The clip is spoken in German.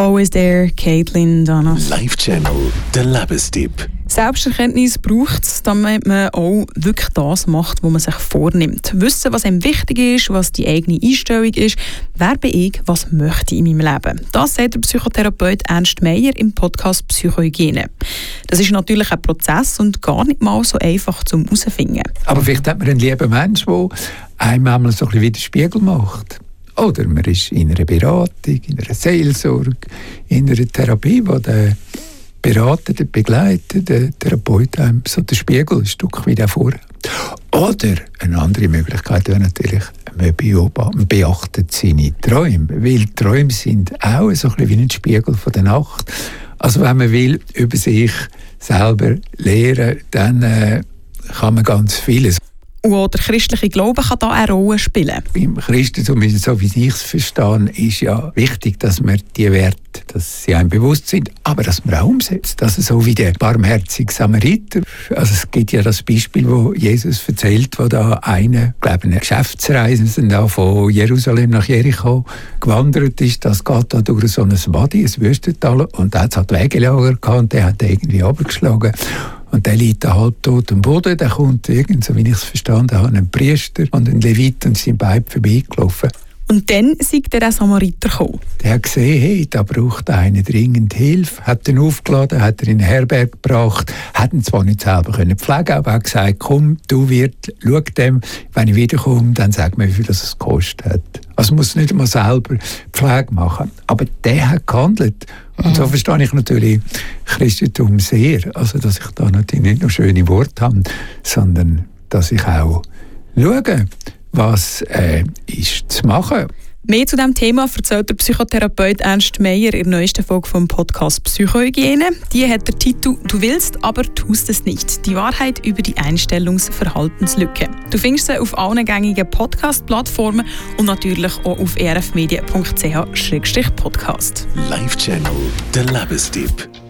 Always There, Caitlin Danas. Live-Channel, der Lebenstipp. Selbsterkenntnis braucht es, damit man auch wirklich das macht, was man sich vornimmt. Wissen, was einem wichtig ist, was die eigene Einstellung ist. Wer bin ich, was möchte ich in meinem Leben? Das sagt der Psychotherapeut Ernst Meier im Podcast Psychohygiene. Das ist natürlich ein Prozess und gar nicht mal so einfach zum herausfinden. Aber vielleicht hat man einen lieben Mensch, der einem einmal so ein bisschen wieder Spiegel macht. Oder man ist in einer Beratung, in einer Seelsorge, in einer Therapie, wo der Berater, der Begleiter, der Therapeut einem so den Spiegel ein Stück weit vor. Oder eine andere Möglichkeit wäre natürlich, man beachtet seine Träume, weil Träume sind auch so ein bisschen wie ein Spiegel von der Nacht. Also wenn man will über sich selber lernen, dann kann man ganz vieles. Und auch der christliche Glaube kann da eine Rolle spielen. Im Christentum, so wie ich es verstehe, ist ja wichtig, dass man die Werte, dass sie einem bewusst sind, aber dass man auch umsetzt. Also so wie der barmherzige Samariter. Also es gibt ja das Beispiel, wo Jesus erzählt, wo da einer, glaube ich, eine Geschäftsreise da von Jerusalem nach Jericho gewandert ist. Das geht da durch so ein Wadi, ein Wüstental, und da hat es halt Wegelager gehabt und der hat irgendwie runtergeschlagen. Und der liegt da halbtot am Boden. Da kommt so wie ich es verstanden habe, ein Priester und ein Levit und sind beide vorbeigelaufen. Und dann ist der Samariter gekommen. Der hat gesehen, hey, da braucht einer dringend Hilfe, hat ihn aufgeladen, hat ihn in eine Herberge gebracht, hat ihn zwar nicht selber pflegen können, aber hat gesagt, komm, du Wirt, schau dem, wenn ich wiederkomme, dann sag mir, wie viel das gekostet hat. Also muss nicht einmal selber Pflege machen. Aber der hat gehandelt. Und so verstehe ich natürlich Christentum sehr. Also, dass ich da natürlich nicht nur schöne Worte habe, sondern dass ich auch schaue, was ist zu machen. Mehr zu diesem Thema erzählt der Psychotherapeut Ernst Meier in der neuesten Folge vom Podcast Psychohygiene. Die hat den Titel «Du willst, aber tust es nicht. Die Wahrheit über die Einstellungsverhaltenslücke». Du findest sie auf allen gängigen Podcast-Plattformen und natürlich auch auf erfmedia.ch/podcast. Live-Channel, der Lebenstipp.